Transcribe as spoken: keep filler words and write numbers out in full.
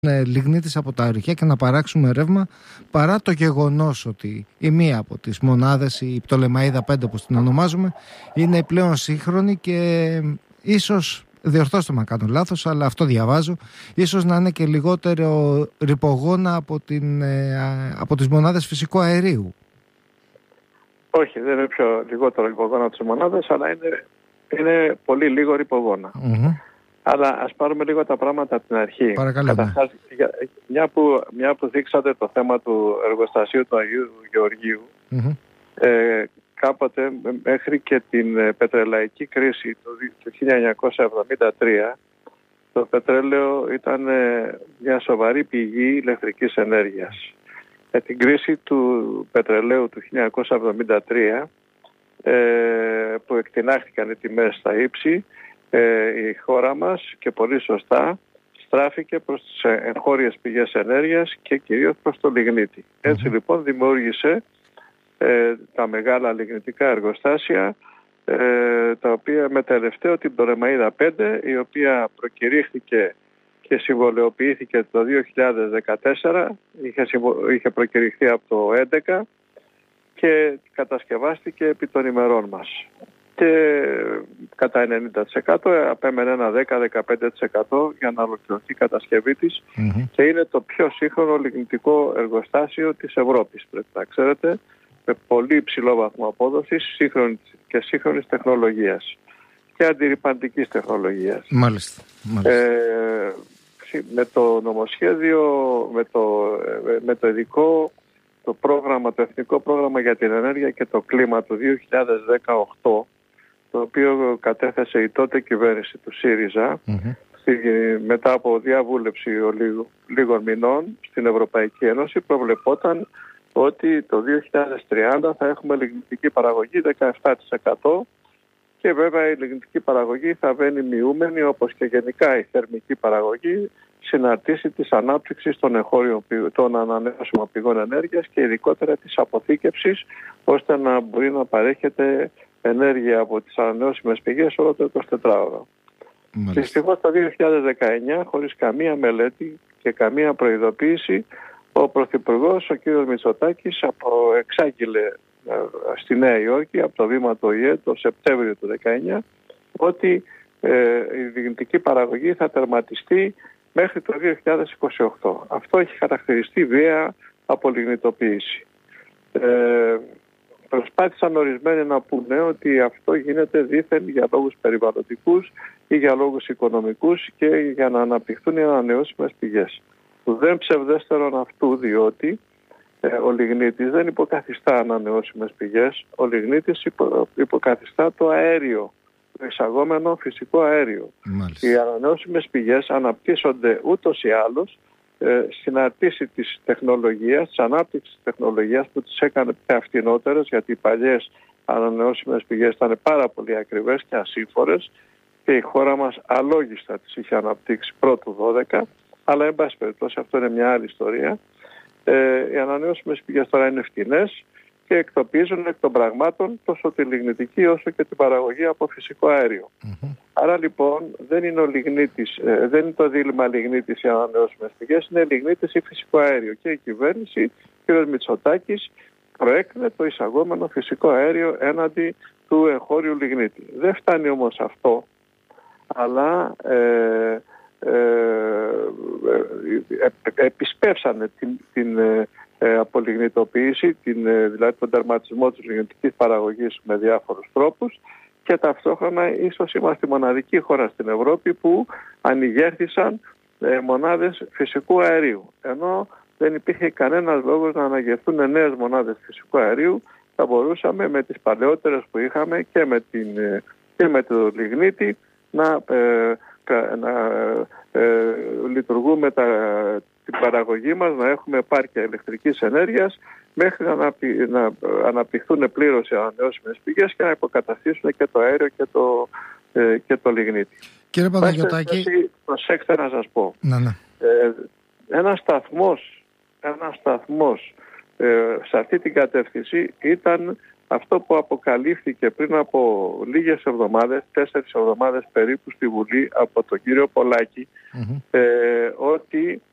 λιγνίτης από τα ορυχεία και να παράξουμε ρεύμα, παρά το γεγονός ότι η μία από τις μονάδες, η Πτολεμαΐδα πέντε όπως την ονομάζουμε, είναι πλέον σύγχρονη και ίσως, διορθώστε με αν κάνω λάθος, αλλά αυτό διαβάζω, ίσως να είναι και λιγότερο ρυπογόνα από, την, από τις μονάδες φυσικού αερίου. Όχι, δεν είναι πιο λιγότερο ρυπογόνα από τις μονάδες, αλλά είναι, είναι πολύ λίγο ρυπογόνα. Mm-hmm. Αλλά ας πάρουμε λίγο τα πράγματα από την αρχή. Καταρχάς, μια που, μια που δείξατε το θέμα του εργοστασίου του Αγίου Γεωργίου, mm-hmm. ε, κάποτε μέχρι και την πετρελαϊκή κρίση του χίλια εννιακόσια εβδομήντα τρία, το πετρέλαιο ήταν μια σοβαρή πηγή ηλεκτρικής ενέργειας. Με την κρίση του πετρελαίου του χίλια εννιακόσια εβδομήντα τρία, ε, που εκτινάχθηκαν οι τιμές στα ύψη, Ε, η χώρα μας, και πολύ σωστά, στράφηκε προς τις εγχώριες πηγές ενέργειας και κυρίως προς το λιγνίτη. Έτσι mm-hmm. λοιπόν δημιούργησε ε, τα μεγάλα λιγνητικά εργοστάσια, ε, τα οποία με τελευταίο την Πτολεμαΐδα πέντε, η οποία προκηρύχθηκε και συμβολαιοποιήθηκε το δύο χιλιάδες δεκατέσσερα, είχε, είχε προκηρυχθεί από το έντεκα και κατασκευάστηκε επί των ημερών μας. Και κατά ενενήντα τοις εκατό απέμενε ένα δέκα με δεκαπέντε τοις εκατό για να ολοκληρωθεί η κατασκευή της mm-hmm. και είναι το πιο σύγχρονο λιγνητικό εργοστάσιο της Ευρώπης, πρέπει να ξέρετε, με πολύ υψηλό βαθμό απόδοσης σύγχρονης και σύγχρονης τεχνολογίας και αντιρρυπαντικής τεχνολογίας. Μάλιστα. Μάλιστα. Ε, με το νομοσχέδιο, με το, με το ειδικό το πρόγραμμα, το Εθνικό Πρόγραμμα για την Ενέργεια και το Κλίμα του δύο χιλιάδες δεκαοκτώ, το οποίο κατέθεσε η τότε κυβέρνηση του ΣΥΡΙΖΑ, mm-hmm. στη, μετά από διαβούλευση λίγων, λίγων μηνών στην Ευρωπαϊκή Ένωση, προβλεπόταν ότι το δύο χιλιάδες τριάντα θα έχουμε λιγνητική παραγωγή δεκαεπτά τοις εκατό και βέβαια η λιγνητική παραγωγή θα βαίνει μειούμενη, όπως και γενικά η θερμική παραγωγή, συναρτήσει της ανάπτυξης των, εγχώριων, των ανανεώσιμων πηγών ενέργειας και ειδικότερα της αποθήκευσης, ώστε να μπορεί να παρέχεται ενέργεια από τις ανανεώσιμες πηγές όλο το εικοσιτετράωρο. Δυστυχώς το δύο χιλιάδες δεκαεννιά, χωρίς καμία μελέτη και καμία προειδοποίηση, ο Πρωθυπουργός, ο κ. Μητσοτάκης, απο, εξάγγειλε στη Νέα Υόρκη από το βήμα του Ο Η Ε το Σεπτέμβριο του δύο χιλιάδες δεκαεννιά ότι ε, η λιγνητική παραγωγή θα τερματιστεί μέχρι το δύο χιλιάδες είκοσι οκτώ. Αυτό έχει χαρακτηριστεί βία απολιγνητοποίηση. Ε, προσπάθησαν ορισμένοι να πούνε ότι αυτό γίνεται δήθεν για λόγους περιβαλλοντικούς ή για λόγους οικονομικούς και για να αναπτυχθούν οι ανανεώσιμες πηγές. Δεν ψευδέστερον αυτού, διότι ε, ο λιγνίτης δεν υποκαθιστά ανανεώσιμες πηγές, ο λιγνίτης υπο, υποκαθιστά το αέριο, το εισαγόμενο φυσικό αέριο. Μάλιστα. Οι ανανεώσιμες πηγές αναπτύσσονται ούτως ή άλλως ε, στην αρτήση της τεχνολογίας, της ανάπτυξης της τεχνολογίας που τις έκανε φτηνότερες, γιατί οι παλιές ανανεώσιμες πηγές ήταν πάρα πολύ ακριβές και ασύμφορες και η χώρα μας αλόγιστα τις είχε αναπτύξει πρώτου δώδεκα, αλλά εν πάση περιπτώσει αυτό είναι μια άλλη ιστορία. Ε, οι ανανεώσιμες πηγές τώρα είναι φτηνές και εκτοπίζουν εκ των πραγμάτων τόσο τη λιγνητική όσο και την παραγωγή από φυσικό αέριο. Mm-hmm. Άρα λοιπόν δεν είναι, ο λιγνίτης, ε, δεν είναι το δίλημμα λιγνίτης ή ανανεώσιμες πηγές, είναι λιγνίτης ή φυσικό αέριο. Και η κυβέρνηση, κ. Μητσοτάκης, προέκρινε το εισαγόμενο φυσικό αέριο έναντι του εγχώριου λιγνίτη. Δεν φτάνει όμως αυτό, αλλά ε, ε, ε, ε, επισπεύσανε την, την ε, ε, απολιγνητοποίηση, την, ε, δηλαδή τον τερματισμό της λιγνητικής παραγωγής με διάφορους τρόπους και ταυτόχρονα ίσως είμαστε η μοναδική χώρα στην Ευρώπη που ανηγέρθησαν ε, μονάδες φυσικού αερίου. Ενώ δεν υπήρχε κανένας λόγος να αναγερθούν νέες μονάδες φυσικού αερίου, θα μπορούσαμε με τις παλαιότερες που είχαμε και με, την, και με το λιγνίτη να, ε, να ε, λειτουργούμε τα, την παραγωγή μας, να έχουμε επάρκεια ηλεκτρικής ενέργειας μέχρι να, αναπτυ, να αναπτυχθούν πλήρως οι ανανεώσιμες πηγές και να υποκαταστήσουν και το αέριο και το, ε, και το λιγνίτη. Κύριε Παναγιωτάκη, προσέξτε να σας πω. Να, ναι. Ε, ένας σταθμός, ένας σταθμός ε, σε αυτή την κατεύθυνση ήταν αυτό που αποκαλύφθηκε πριν από λίγες εβδομάδες, τέσσερις εβδομάδες περίπου στη Βουλή από τον κύριο Πολάκη, mm-hmm. ε, ότι